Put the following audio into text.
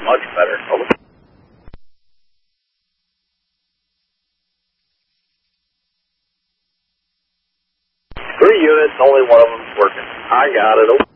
much better. Over. 3 units, only one of them's working. I got it.